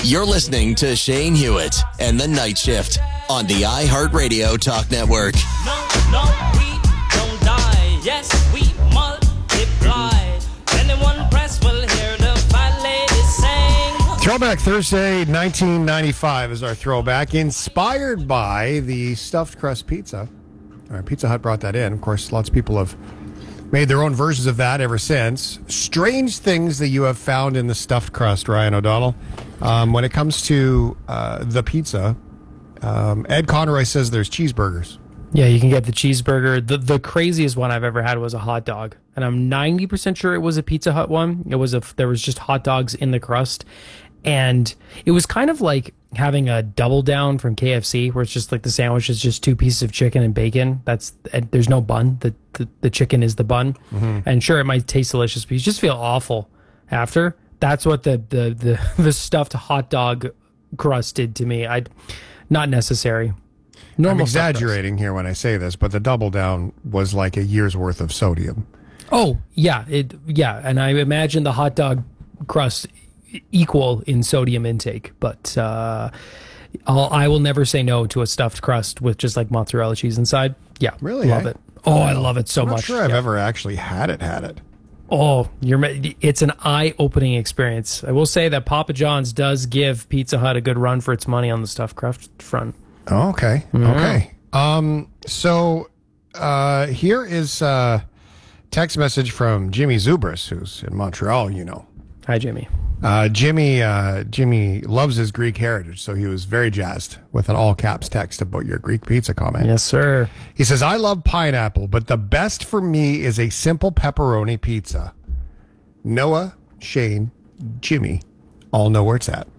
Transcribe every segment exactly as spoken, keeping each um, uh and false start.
You're listening to Shane Hewitt and the Night Shift on the iHeartRadio Talk Network. No, no, we don't die. Yes, we multiply. Anyone press will hear the fat lady sing. Throwback Thursday, nineteen ninety-five is our throwback, inspired by the stuffed crust pizza. All right, Pizza Hut brought that in. Of course, lots of people have made their own versions of that ever since. Strange things that you have found in the stuffed crust, Ryan O'Donnell. Um, when it comes to uh, the pizza, um, Ed Conroy says there's cheeseburgers. Yeah, you can get the cheeseburger. The the craziest one I've ever had was a hot dog, and I'm ninety percent sure it was a Pizza Hut one. It was a there was just hot dogs in the crust, and it was kind of like having a double down from K F C, where it's just like the sandwich is just two pieces of chicken and bacon. That's and there's no bun. The, the the chicken is the bun, mm-hmm. and sure it might taste delicious, but you just feel awful after. That's what the the the, the stuffed hot dog crust did to me. I not necessary. Normal I'm exaggerating here when I say this, but the double down was like a year's worth of sodium. Oh yeah, it yeah, and I imagine the hot dog crust equal in sodium intake, but uh, I'll, I will never say no to a stuffed crust with just like mozzarella cheese inside. Yeah, really, love eh? it. Oh, I love it so I'm not much. Sure, I've yeah. ever actually had it. Had it. Oh, you're it's an eye-opening experience. I will say that Papa John's does give Pizza Hut a good run for its money on the stuffed crust front. Oh, okay, mm-hmm. okay. Um, so uh, here is a text message from Jimmy Zubris, who's in Montreal. You know, hi Jimmy. Uh, Jimmy uh, Jimmy loves his Greek heritage, so he was very jazzed with an all caps text about your Greek pizza comment. Yes, sir. He says, I love pineapple, but the best for me is a simple pepperoni pizza. Noah, Shane, Jimmy all know where it's at.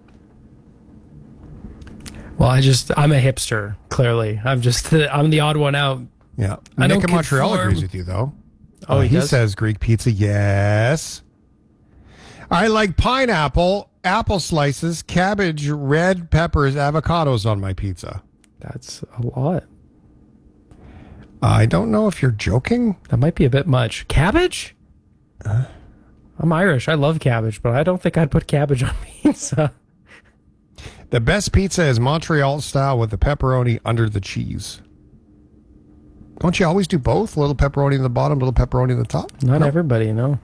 Well, I just, I'm a hipster, clearly. I'm just, the, I'm the odd one out. Yeah. I Nick don't in Montreal conform. agrees with you, though. Oh, uh, he, he does? says Greek pizza, yes. I like pineapple, apple slices, cabbage, red peppers, avocados on my pizza. That's a lot. I don't know if you're joking. That might be a bit much. Cabbage? Uh, I'm Irish. I love cabbage, but I don't think I'd put cabbage on pizza. The best pizza is Montreal style with the pepperoni under the cheese. Don't you always do both? A little pepperoni in the bottom, a little pepperoni in the top? Not no? everybody, no.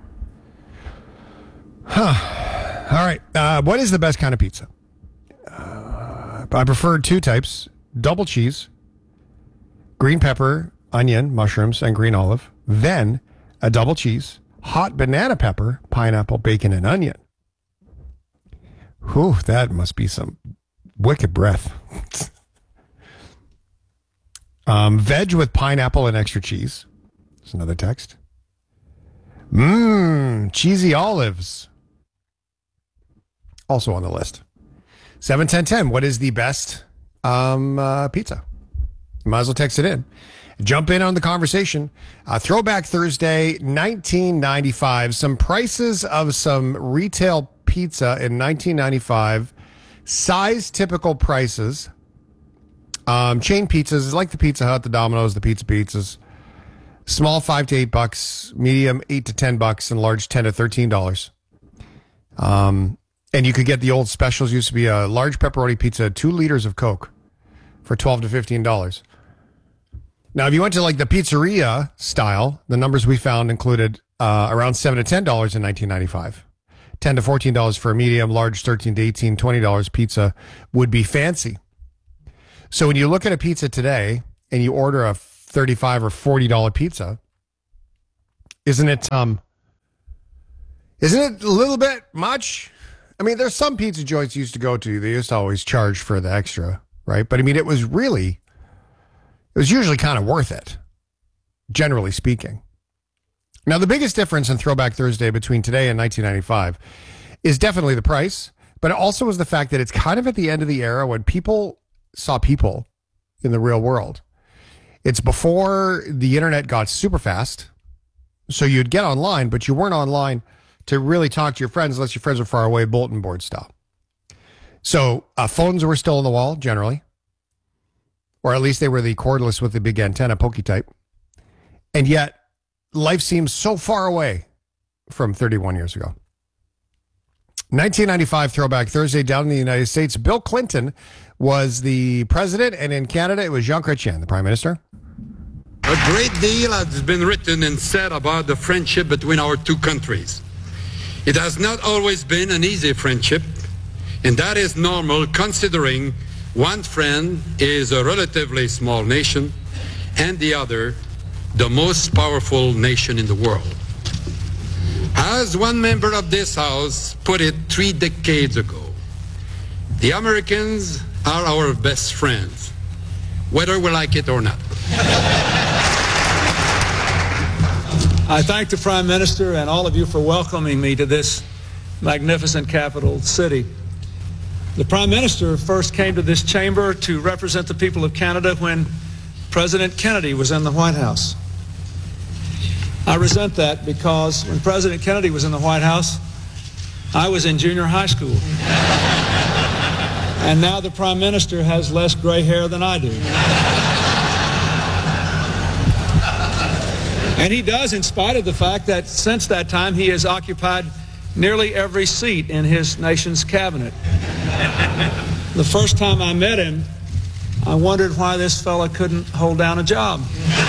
Huh. All right. Uh, what is the best kind of pizza? Uh, I prefer two types. Double cheese, green pepper, onion, mushrooms, and green olive. Then a double cheese, hot banana pepper, pineapple, bacon, and onion. Whew, that must be some wicked breath. um, veg with pineapple and extra cheese. That's another text. Mmm, cheesy olives. Also on the list. seven ten ten, what is the best um, uh, pizza? You might as well text it in. Jump in on the conversation. Uh, Throwback Thursday, nineteen ninety-five. Some prices of some retail pizza in nineteen ninety-five. Size typical prices. Um, chain pizzas, like the Pizza Hut, the Domino's, the Pizza Pizzas. Small, five to eight bucks. Medium, eight to ten bucks. And large, ten to thirteen dollars. Um... And you could get the old specials. Used to be a large pepperoni pizza, two liters of Coke for twelve to fifteen dollars. Now, if you went to like the pizzeria style, the numbers we found included uh, around seven to ten dollars in nineteen ninety-five. ten to fourteen dollars for a medium, large thirteen to eighteen, twenty dollars pizza would be fancy. So when you look at a pizza today and you order a thirty-five or forty dollars pizza, isn't it, um, isn't it a little bit much? I mean, there's some pizza joints you used to go to. They used to always charge for the extra, right? But I mean, it was really, it was usually kind of worth it, generally speaking. Now, the biggest difference in Throwback Thursday between today and nineteen ninety-five is definitely the price, but it also was the fact that it's kind of at the end of the era when people saw people in the real world. It's before the internet got super fast. So you'd get online, but you weren't online to really talk to your friends unless your friends were far away, bulletin board style. So uh, phones were still on the wall, generally. Or at least they were the cordless with the big antenna, pokey type. And yet, life seems so far away from thirty-one years ago. nineteen ninety-five Throwback Thursday down in the United States. Bill Clinton was the president, and in Canada, it was Jean Chrétien, the prime minister. A great deal has been written and said about the friendship between our two countries. It has not always been an easy friendship, and that is normal considering one friend is a relatively small nation and the other the most powerful nation in the world. As one member of this House put it three decades ago, the Americans are our best friends, whether we like it or not. I thank the Prime Minister and all of you for welcoming me to this magnificent capital city. The Prime Minister first came to this chamber to represent the people of Canada when President Kennedy was in the White House. I resent that because when President Kennedy was in the White House, I was in junior high school. And now the Prime Minister has less gray hair than I do. And he does, in spite of the fact that since that time he has occupied nearly every seat in his nation's cabinet. The first time I met him, I wondered why this fella couldn't hold down a job.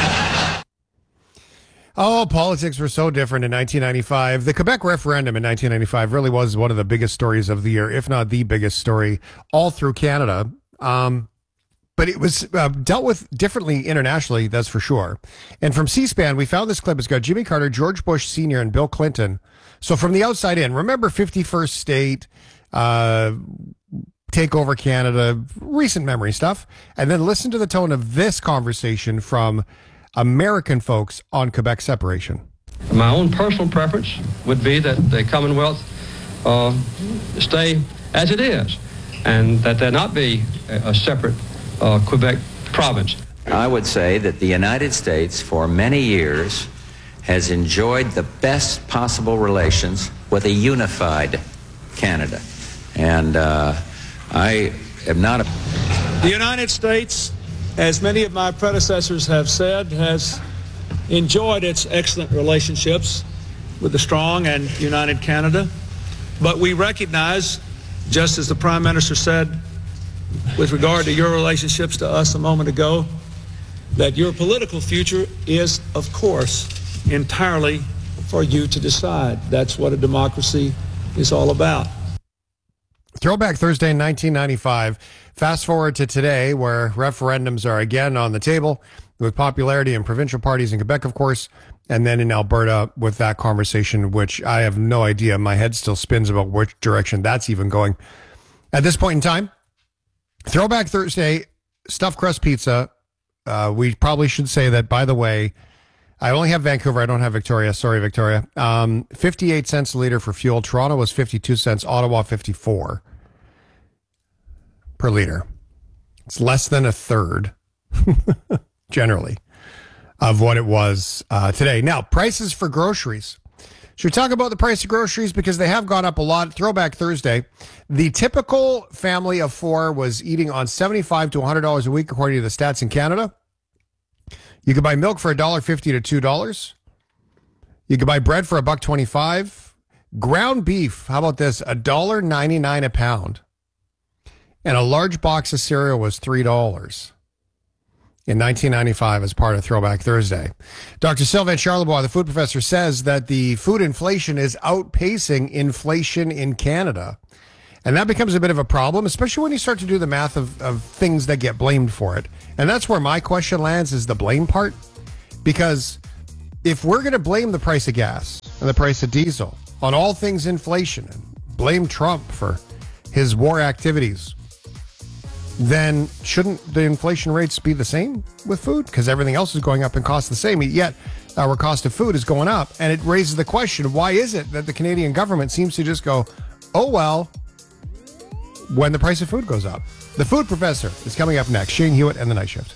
Oh, politics were so different in nineteen ninety-five. The Quebec referendum in nineteen ninety-five really was one of the biggest stories of the year, if not the biggest story all through Canada. Um, but it was uh, dealt with differently internationally, that's for sure. And from C-SPAN, we found this clip. It's got Jimmy Carter, George Bush Senior, and Bill Clinton. So from the outside in, remember fifty-first State, uh, take over Canada, recent memory stuff. And then listen to the tone of this conversation from American folks on Quebec separation. My own personal preference would be that the Commonwealth uh, stay as it is, and that there not be a, a separate uh, Quebec province. I would say that the United States for many years has enjoyed the best possible relations with a unified Canada. And uh, I am not a... The United States, as many of my predecessors have said, has enjoyed its excellent relationships with the strong and united Canada. But we recognize, just as the Prime Minister said with regard to your relationships to us a moment ago, that your political future is, of course, entirely for you to decide. That's what a democracy is all about. Throwback Thursday in nineteen ninety-five. Fast forward to today, where referendums are again on the table, with popularity in provincial parties in Quebec, of course, and then in Alberta with that conversation, which I have no idea. My head still spins about which direction that's even going. At this point in time, Throwback Thursday, stuffed crust pizza. Uh, we probably should say that, by the way, I only have Vancouver. I don't have Victoria. Sorry, Victoria. Um, fifty-eight cents a liter for fuel. Toronto was fifty-two cents. Ottawa, fifty-four per liter. It's less than a third, generally, of what it was uh, today. Now, prices for groceries. Should we talk about the price of groceries? Because they have gone up a lot. Throwback Thursday. The typical family of four was eating on seventy-five to one hundred dollars a week, according to the stats in Canada. You could buy milk for one dollar fifty to two dollars. You could buy bread for a buck twenty-five. Ground beef, how about this? one dollar ninety-nine a pound. And a large box of cereal was three dollars in nineteen ninety-five as part of Throwback Thursday. Doctor Sylvain Charlebois, the food professor, says that the food inflation is outpacing inflation in Canada. And that becomes a bit of a problem, especially when you start to do the math of, of things that get blamed for it. And that's where my question lands, is the blame part. Because if we're going to blame the price of gas and the price of diesel on all things inflation and blame Trump for his war activities, then shouldn't the inflation rates be the same with food? Because everything else is going up and costs the same, yet our cost of food is going up. And it raises the question, why is it that the Canadian government seems to just go, oh, well, when the price of food goes up? The Food Professor is coming up next. Shane Hewitt and the Night Shift.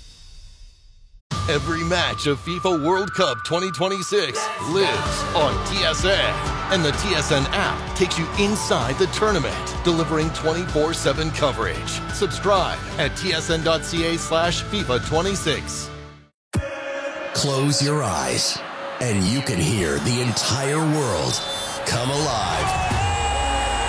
Every match of FIFA World Cup twenty twenty-six lives on T S N. And the T S N app takes you inside the tournament, delivering twenty-four seven coverage. Subscribe at tsn.ca slash FIFA 26. Close your eyes, and you can hear the entire world come alive.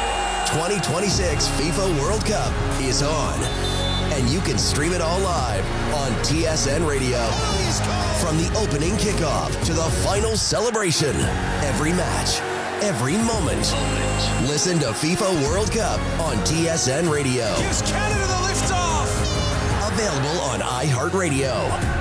twenty twenty-six FIFA World Cup is on. And you can stream it all live on T S N Radio. From the opening kickoff to the final celebration, every match, every moment. Listen to FIFA World Cup on T S N Radio. Gives Canada the liftoff. Available on iHeartRadio.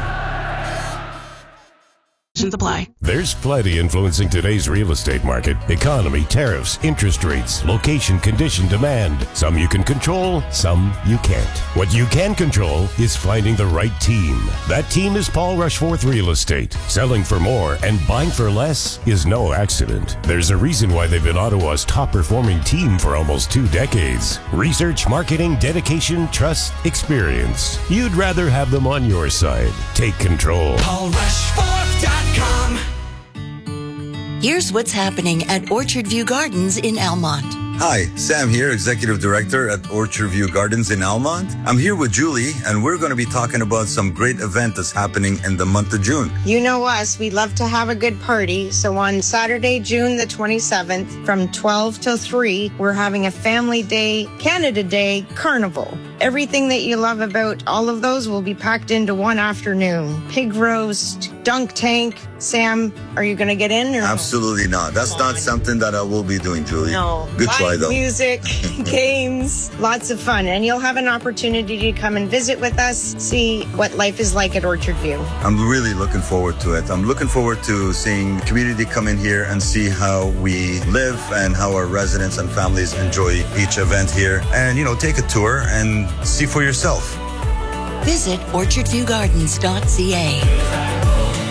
Apply. There's plenty influencing today's real estate market. Economy, tariffs, interest rates, location, condition, demand. Some you can control, some you can't. What you can control is finding the right team. That team is Paul Rushforth Real Estate. Selling for more and buying for less is no accident. There's a reason why they've been Ottawa's top performing team for almost two decades. Research, marketing, dedication, trust, experience. You'd rather have them on your side. Take control. Paul Rushforth dot com. Here's what's happening at Orchard View Gardens in Almont. Hi, Sam here, Executive Director at Orchard View Gardens in Almont. I'm here with Julie, and we're going to be talking about some great event that's happening in the month of June. You know us, we love to have a good party. So on Saturday, June the twenty-seventh, from twelve till three, we're having a Family Day, Canada Day Carnival. Everything that you love about all of those will be packed into one afternoon. Pig roast, dunk tank. Sam, are you going to get in? Or Absolutely not. That's not something that I will be doing, Julie. No. Good try, though. Music, games, lots of fun. And you'll have an opportunity to come and visit with us, see what life is like at Orchard View. I'm really looking forward to it. I'm looking forward to seeing community come in here and see how we live and how our residents and families enjoy each event here. And, you know, take a tour and see for yourself. Visit orchard view gardens dot c a.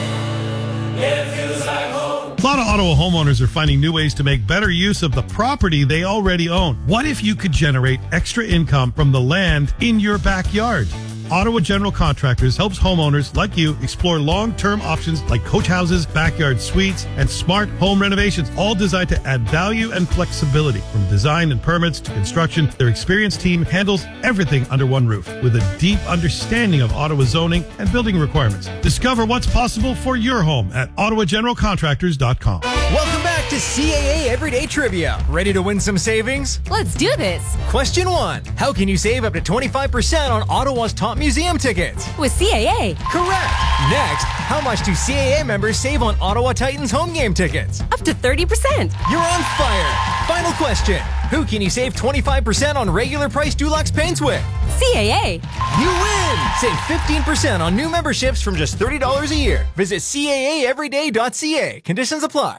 A lot of Ottawa homeowners are finding new ways to make better use of the property they already own. What if you could generate extra income from the land in your backyard? Ottawa General Contractors helps homeowners like you explore long-term options like coach houses, backyard suites, and smart home renovations, all designed to add value and flexibility. From design and permits to construction, their experienced team handles everything under one roof with a deep understanding of Ottawa zoning and building requirements. Discover what's possible for your home at ottawa general contractors dot com. Welcome back to C A A Everyday Trivia. Ready to win some savings? Let's do this. Question one. How can you save up to twenty-five percent on Ottawa's top museum tickets? With C A A. Correct. Next, how much do C A A members save on Ottawa Titans home game tickets? Up to thirty percent. You're on fire. Final question. Who can you save twenty-five percent on regular price Dulux paints with? C A A. You win! Save fifteen percent on new memberships from just thirty dollars a year. Visit C A A everyday dot c a. Conditions apply.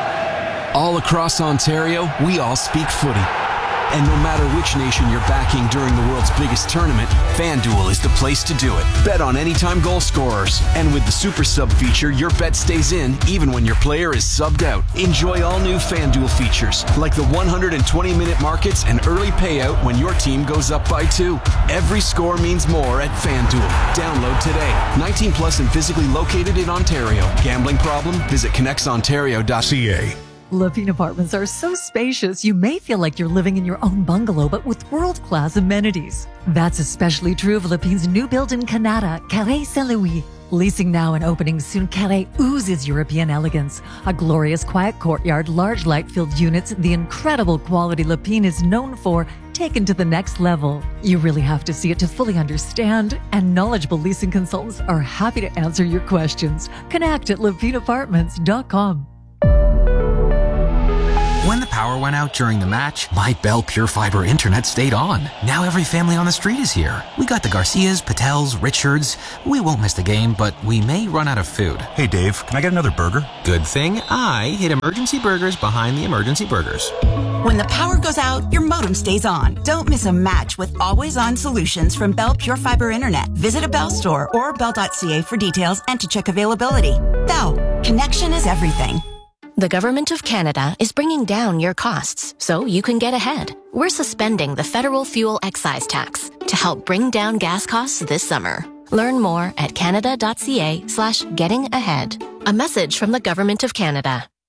All across Ontario, we all speak footy. And no matter which nation you're backing during the world's biggest tournament, FanDuel is the place to do it. Bet on anytime goal scorers. And with the Super Sub feature, your bet stays in even when your player is subbed out. Enjoy all new FanDuel features, like the one hundred twenty minute markets and early payout when your team goes up by two. Every score means more at FanDuel. Download today. nineteen plus and physically located in Ontario. Gambling problem? Visit connects ontario dot c a. Lapine Apartments are so spacious, you may feel like you're living in your own bungalow, but with world-class amenities. That's especially true of Lapine's new build in Canada, Carré Saint-Louis. Leasing now and opening soon, Carré oozes European elegance. A glorious quiet courtyard, large light-filled units, the incredible quality Lapine is known for, taken to the next level. You really have to see it to fully understand, and knowledgeable leasing consultants are happy to answer your questions. Connect at lapine apartments dot com. When the power went out during the match, my Bell Pure Fiber internet stayed on. Now every family on the street is here. We got the Garcias, Patels, Richards. We won't miss the game, but we may run out of food. Hey Dave, can I get another burger? Good thing I hid Emergency Burgers behind the Emergency Burgers. When the power goes out, your modem stays on. Don't miss a match with always-on solutions from Bell Pure Fiber Internet. Visit a Bell store or bell dot c a for details and to check availability. Bell, connection is everything. The Government of Canada is bringing down your costs so you can get ahead. We're suspending the federal fuel excise tax to help bring down gas costs this summer. Learn more at canada dot c a slash getting ahead. A message from the Government of Canada.